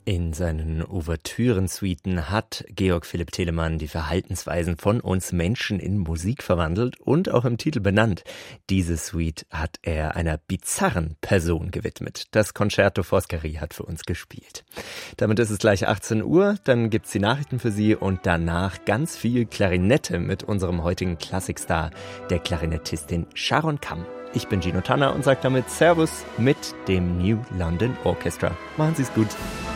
In seinen Ouvertüren-Suiten hat Georg Philipp Telemann die Verhaltensweisen von uns Menschen in Musik verwandelt und auch im Titel benannt. Diese Suite hat er einer bizarren Person gewidmet. Das Concerto Foscari hat für uns gespielt. Damit ist es gleich 18 Uhr, dann gibt's die Nachrichten für Sie und danach ganz viel Klarinette mit unserem heutigen Klassikstar, der Klarinettistin Sharon Kamm. Ich bin Gino Tanner und sage damit Servus mit dem New London Orchestra. Machen Sie's gut.